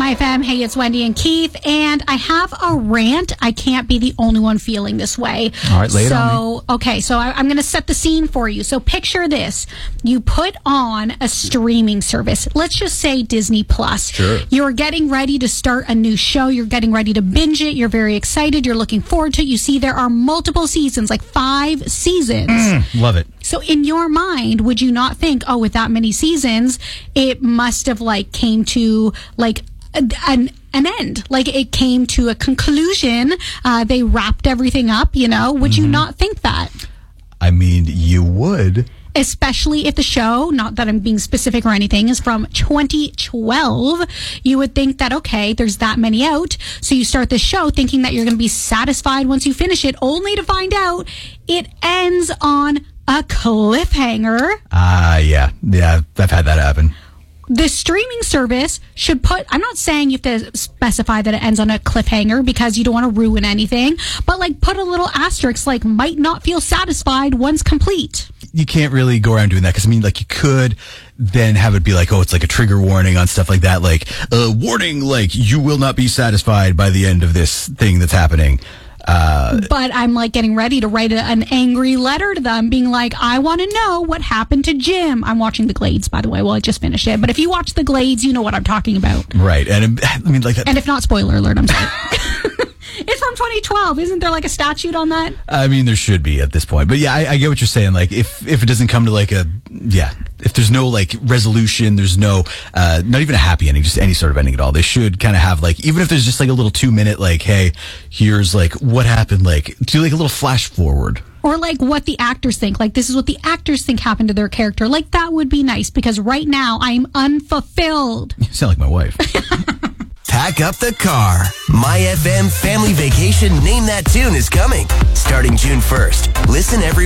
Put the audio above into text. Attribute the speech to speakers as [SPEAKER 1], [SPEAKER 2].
[SPEAKER 1] My FM. Hey, it's Wendy and Keith, and I have a rant. I can't be the only one feeling this way.
[SPEAKER 2] All right, lay it on me.
[SPEAKER 1] Okay, so I'm going to set the scene for you. So picture this. You put on a streaming service. Let's just say Disney Plus.
[SPEAKER 2] Sure.
[SPEAKER 1] You're getting ready to start a new show. You're getting ready to binge it. You're very excited. You're looking forward to it. You see there are multiple seasons, like 5 seasons.
[SPEAKER 2] Love it.
[SPEAKER 1] So in your mind, would you not think, oh, with that many seasons, it must have came to an end, like it came to a conclusion, they wrapped everything up, would you not think that?
[SPEAKER 2] I mean, you would.
[SPEAKER 1] Especially if the show, not that I'm being specific or anything, is from 2012, you would think that, okay, there's that many out, so you start the show thinking that you're going to be satisfied once you finish it, only to find out it ends on a cliffhanger.
[SPEAKER 2] Yeah, I've had that happen.
[SPEAKER 1] The streaming service should I'm not saying you have to specify that it ends on a cliffhanger because you don't want to ruin anything, but put a little asterisk, might not feel satisfied once complete.
[SPEAKER 2] You can't really go around doing that because, you could then have it be it's a trigger warning on stuff like that, warning, you will not be satisfied by the end of this thing that's happening.
[SPEAKER 1] But I'm getting ready to write an angry letter to them being I want to know what happened to Jim. I'm watching The Glades, by the way. Well, I just finished it. But if you watch The Glades, you know what I'm talking about.
[SPEAKER 2] Right. And that. And
[SPEAKER 1] if not, spoiler alert, I'm sorry. It's from 2012. Isn't there a statute on that?
[SPEAKER 2] There should be at this point. But yeah, I get what you're saying. If it doesn't come to if there's no resolution, there's no, not even a happy ending, just any sort of ending at all. They should kind of have even if there's just a little 2-minute, hey, here's what happened, do a little flash forward.
[SPEAKER 1] Or what the actors think. This is what the actors think happened to their character. That would be nice because right now I'm unfulfilled.
[SPEAKER 2] You sound like my wife.
[SPEAKER 3] Pack up the car. My FM Family Vacation Name That Tune is coming. Starting June 1st. Listen every